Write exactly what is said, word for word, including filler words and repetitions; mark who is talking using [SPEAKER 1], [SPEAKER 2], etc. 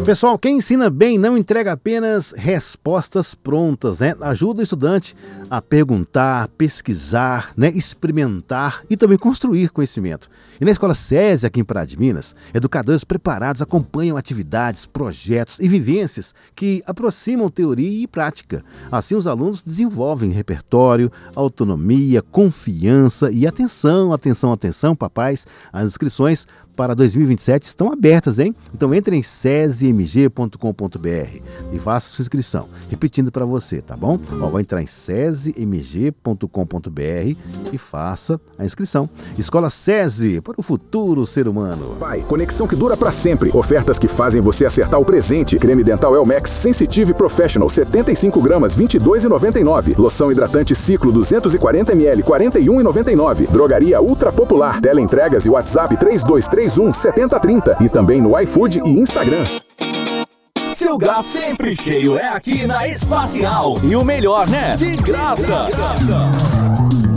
[SPEAKER 1] Pessoal, quem ensina bem não entrega apenas respostas prontas, né? Ajuda o estudante a perguntar, pesquisar, né? Experimentar e também construir conhecimento. E na Escola SESI, aqui em Pará de Minas, educadores preparados acompanham atividades, projetos e vivências que aproximam teoria e prática. Assim, os alunos desenvolvem repertório, autonomia, confiança e atenção, atenção, atenção, papais. As inscrições para dois mil e vinte e sete estão abertas, hein? Então entre em sesi m g ponto com ponto b r e faça sua inscrição. Repetindo para você, tá bom? Ó, vai entrar em sesi m g ponto com ponto b r e faça a inscrição. Escola SESI, para o futuro ser humano.
[SPEAKER 2] Pai, conexão que dura para sempre. Ofertas que fazem você acertar o presente. Creme dental Elmex Sensitive Professional, setenta e cinco gramas, vinte e dois reais e noventa e nove centavos. Loção hidratante Ciclo, duzentos e quarenta mililitros, quarenta e um reais e noventa e nove centavos. Drogaria Ultra Popular. Teleentregas e WhatsApp três dois três um, sete zero três zero. E também no iFood e Instagram.
[SPEAKER 3] Seu gás sempre cheio é aqui na Espacial. E o melhor, né? De graça! De graça.